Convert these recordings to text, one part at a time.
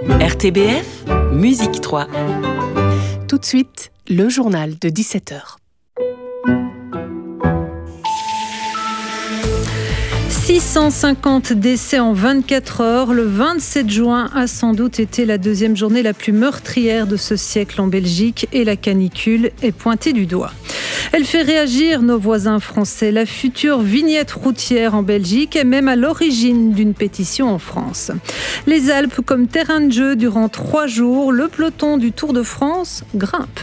RTBF, Musique 3. Tout de suite, le journal de 17h. 650 décès en 24 heures. Le 27 juin a sans doute été la deuxième journée la plus meurtrière de ce siècle en Belgique et la canicule est pointée du doigt. Elle fait réagir nos voisins français. La future vignette routière en Belgique est même à l'origine d'une pétition en France. Les Alpes comme terrain de jeu durant 3 jours, le peloton du Tour de France grimpe.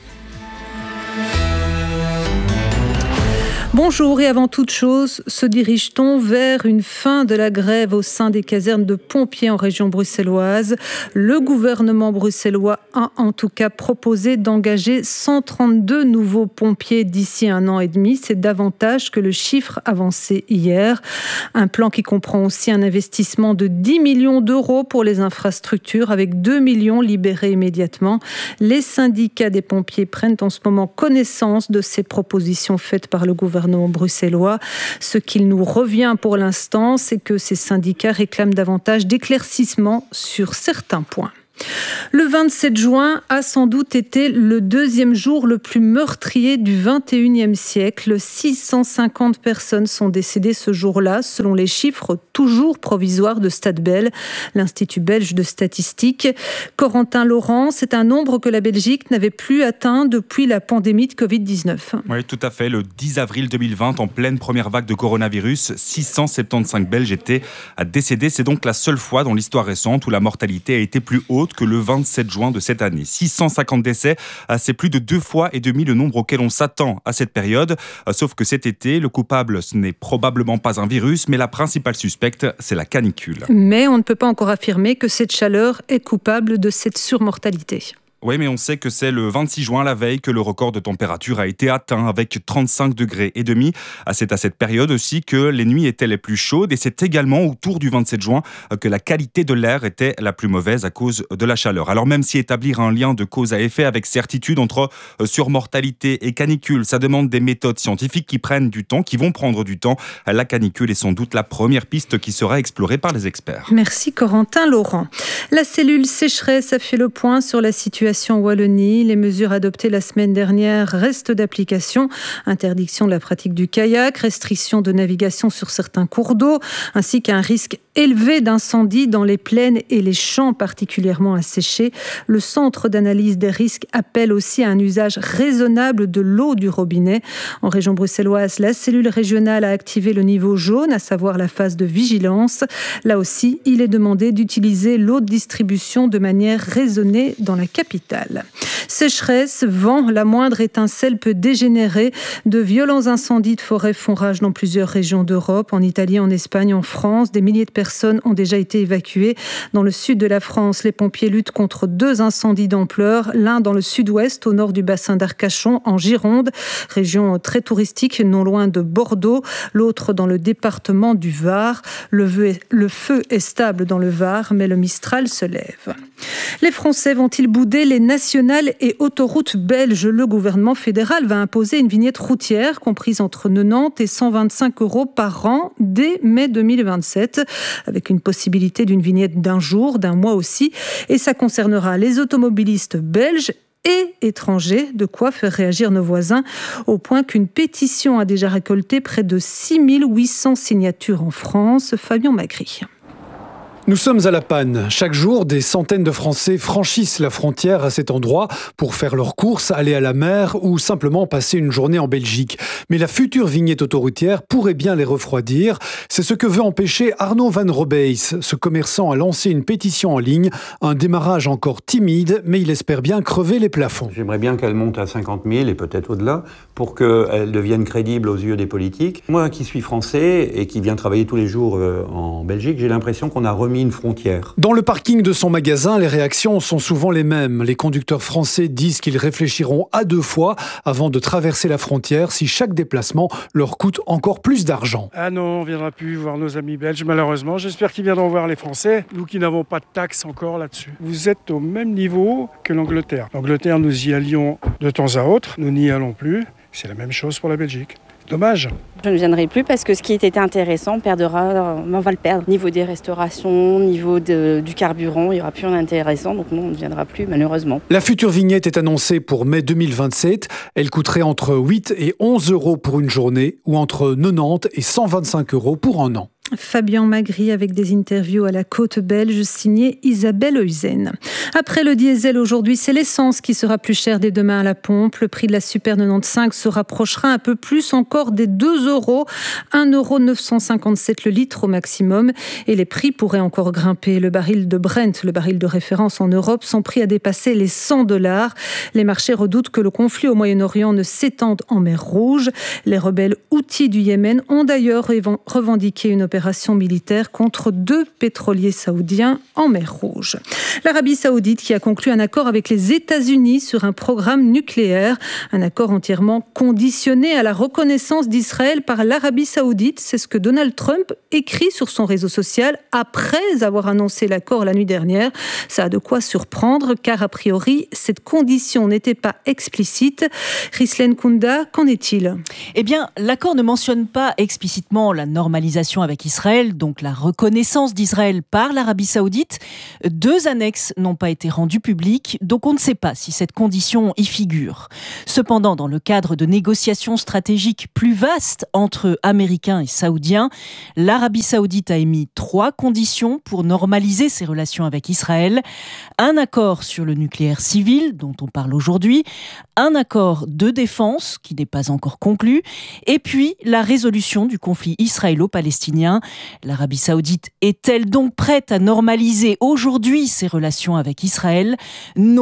Bonjour et avant toute chose, se dirige-t-on vers une fin de la grève au sein des casernes de pompiers en région bruxelloise ? Le gouvernement bruxellois a en tout cas proposé d'engager 132 nouveaux pompiers d'ici 1 an et demi. C'est davantage que le chiffre avancé hier. Un plan qui comprend aussi un investissement de 10 millions d'euros pour les infrastructures avec 2 millions libérés immédiatement. Les syndicats des pompiers prennent en ce moment connaissance de ces propositions faites par le gouvernement bruxellois. Ce qu'il nous revient pour l'instant, c'est que ces syndicats réclament davantage d'éclaircissements sur certains points. Le 27 juin a sans doute été le deuxième jour le plus meurtrier du XXIe siècle. 650 personnes sont décédées ce jour-là, selon les chiffres toujours provisoires de Statbel, l'Institut belge de statistique. Corentin Laurent, c'est un nombre que la Belgique n'avait plus atteint depuis la pandémie de Covid-19. Oui, tout à fait. Le 10 avril 2020, en pleine première vague de coronavirus, 675 Belges étaient décédés. C'est donc la seule fois dans l'histoire récente où la mortalité a été plus haute que le 27 juin de cette année. 650 décès, c'est plus de 2 fois et demi le nombre auquel on s'attend à cette période. Sauf que cet été, le coupable, ce n'est probablement pas un virus, mais la principale suspecte, c'est la canicule. Mais on ne peut pas encore affirmer que cette chaleur est coupable de cette surmortalité. Oui, mais on sait que c'est le 26 juin, la veille, que le record de température a été atteint avec 35 degrés et demi. C'est à cette période aussi que les nuits étaient les plus chaudes et c'est également autour du 27 juin que la qualité de l'air était la plus mauvaise à cause de la chaleur. Alors même si établir un lien de cause à effet avec certitude entre surmortalité et canicule, ça demande des méthodes scientifiques qui vont prendre du temps. La canicule est sans doute la première piste qui sera explorée par les experts. Merci Corentin Laurent. La cellule sécheresse a fait le point sur la situation en Wallonie. Les mesures adoptées la semaine dernière restent d'application. Interdiction de la pratique du kayak, restriction de navigation sur certains cours d'eau, ainsi qu'un risque élevé d'incendie dans les plaines et les champs particulièrement asséchés. Le centre d'analyse des risques appelle aussi à un usage raisonnable de l'eau du robinet. En région bruxelloise, la cellule régionale a activé le niveau jaune, à savoir la phase de vigilance. Là aussi, il est demandé d'utiliser l'eau de distribution de manière raisonnée dans la capitale. Sécheresse, vent, la moindre étincelle peut dégénérer. De violents incendies de forêt font rage dans plusieurs régions d'Europe, en Italie, en Espagne, en France. Des milliers de personnes ont déjà été évacuées. Dans le sud de la France, les pompiers luttent contre 2 incendies d'ampleur. L'un dans le sud-ouest, au nord du bassin d'Arcachon, en Gironde, région très touristique, non loin de Bordeaux. L'autre dans le département du Var. Le feu est stable dans le Var, mais le Mistral se lève. Les Français vont-ils bouder les nationales et autoroutes belges ? Le gouvernement fédéral va imposer une vignette routière comprise entre 90 et 125 euros par an dès mai 2027, avec une possibilité d'une vignette d'1 jour, d'1 mois aussi. Et ça concernera les automobilistes belges et étrangers, de quoi faire réagir nos voisins, au point qu'une pétition a déjà récolté près de 6800 signatures en France. Fabien Magri. Nous sommes à La Panne. Chaque jour, des centaines de Français franchissent la frontière à cet endroit pour faire leurs courses, aller à la mer ou simplement passer une journée en Belgique. Mais la future vignette autoroutière pourrait bien les refroidir. C'est ce que veut empêcher Arnaud Van Robeys. Ce commerçant a lancé une pétition en ligne, un démarrage encore timide, mais il espère bien crever les plafonds. J'aimerais bien qu'elle monte à 50 000 et peut-être au-delà pour qu'elle devienne crédible aux yeux des politiques. Moi qui suis français et qui viens travailler tous les jours en Belgique, j'ai l'impression qu'on a remis une frontière. Dans le parking de son magasin, les réactions sont souvent les mêmes. Les conducteurs français disent qu'ils réfléchiront à 2 fois avant de traverser la frontière si chaque déplacement leur coûte encore plus d'argent. Ah non, on ne viendra plus voir nos amis belges, malheureusement. J'espère qu'ils viendront voir les Français, nous qui n'avons pas de taxes encore là-dessus. Vous êtes au même niveau que l'Angleterre. L'Angleterre, nous y allions de temps à autre, nous n'y allons plus. C'est la même chose pour la Belgique. Dommage. Je ne viendrai plus parce que ce qui était intéressant, on va le perdre. Niveau des restaurations, niveau du carburant, il n'y aura plus rien d'intéressant, donc non, on ne viendra plus malheureusement. La future vignette est annoncée pour mai 2027. Elle coûterait entre 8 et 11 euros pour une journée ou entre 90 et 125 euros pour un an. Fabien Magri avec des interviews à la côte belge signée Isabelle Heusen. Après le diesel aujourd'hui, c'est l'essence qui sera plus chère dès demain à la pompe. Le prix de la Super 95 se rapprochera un peu plus encore des 2 euros. 1,957 € le litre au maximum. Et les prix pourraient encore grimper. Le baril de Brent, le baril de référence en Europe, son prix a dépassé les $100. Les marchés redoutent que le conflit au Moyen-Orient ne s'étende en mer Rouge. Les rebelles houthis du Yémen ont d'ailleurs revendiqué une opération militaire contre 2 pétroliers saoudiens en mer Rouge. L'Arabie saoudite qui a conclu un accord avec les États-Unis sur un programme nucléaire, un accord entièrement conditionné à la reconnaissance d'Israël par l'Arabie saoudite. C'est ce que Donald Trump écrit sur son réseau social après avoir annoncé l'accord la nuit dernière. Ça a de quoi surprendre car a priori cette condition n'était pas explicite. Ghislaine Kounda, qu'en est-il ? Eh bien, l'accord ne mentionne pas explicitement la normalisation avec Israël, donc la reconnaissance d'Israël par l'Arabie saoudite. 2 annexes n'ont pas été rendues publiques, donc on ne sait pas si cette condition y figure. Cependant, dans le cadre de négociations stratégiques plus vastes entre Américains et Saoudiens, l'Arabie saoudite a émis 3 conditions pour normaliser ses relations avec Israël. Un accord sur le nucléaire civil, dont on parle aujourd'hui, un accord de défense, qui n'est pas encore conclu, et puis la résolution du conflit israélo-palestinien. L'Arabie saoudite est-elle donc prête à normaliser aujourd'hui ses relations avec Israël ? Non.